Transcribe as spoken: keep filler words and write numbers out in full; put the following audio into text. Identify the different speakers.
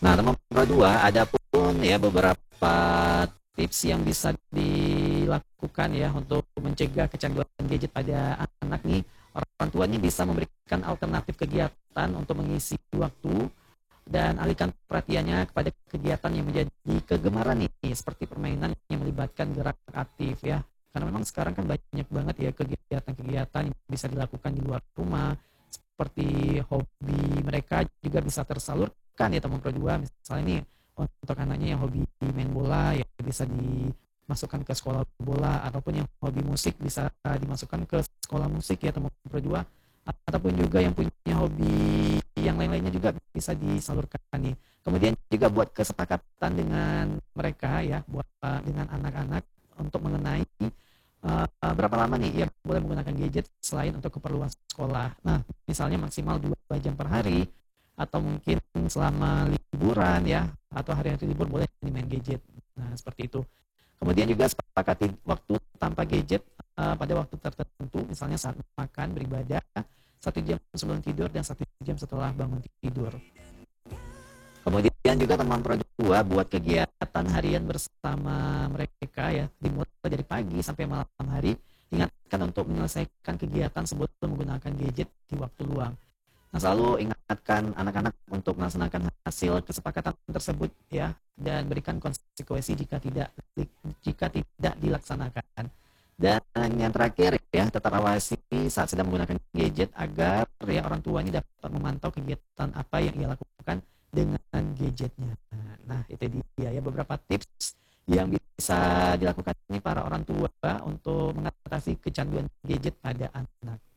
Speaker 1: Nah, teman Pro dua ada pun ya beberapa tips yang bisa dilakukan ya untuk mencegah kecanduan gadget pada anak nih. Orang tua nih bisa memberikan alternatif kegiatan untuk mengisi waktu dan alihkan perhatiannya kepada kegiatan yang menjadi kegemaran nih, seperti permainan yang melibatkan gerak aktif ya. Karena memang sekarang kan banyak banget ya kegiatan-kegiatan yang bisa dilakukan di luar rumah, seperti hobi mereka juga bisa tersalurkan ya teman Pro dua. Misalnya nih untuk anaknya yang hobi main bola ya bisa dimasukkan ke sekolah bola, ataupun yang hobi musik bisa dimasukkan ke sekolah musik ya teman Pro dua, ataupun juga yang punya hobi yang lain-lainnya juga bisa disalurkan nih. Kemudian juga buat kesepakatan dengan mereka ya, buat uh, dengan anak-anak untuk mengenai uh, berapa lama nih ia boleh menggunakan gadget selain untuk keperluan sekolah. Nah, misalnya maksimal dua jam per hari, atau mungkin selama liburan ya, atau hari-hari libur boleh main gadget. Nah, seperti itu. Kemudian juga sepakati waktu tanpa gadget uh, pada waktu tertentu, misalnya saat makan, beribadah, satu jam sebelum tidur dan satu jam setelah bangun tidur. Kemudian juga teman Pro dua buat kegiatan harian bersama mereka ya, dimulai dari pagi sampai malam hari. Ingatkan untuk menyelesaikan kegiatan sebelum menggunakan gadget di waktu luang. Nah, selalu ingatkan anak-anak untuk melaksanakan hasil kesepakatan tersebut ya, dan berikan konsekuensi jika tidak jika tidak dilaksanakan. Dan yang terakhir ya, tetap awasi saat sedang menggunakan gadget agar ya orang tua ini dapat memantau kegiatan apa yang ia lakukan dengan gadgetnya. Nah, itu dia ya beberapa tips yang bisa dilakukan nih para orang tua untuk mengatasi kecanduan gadget pada anak.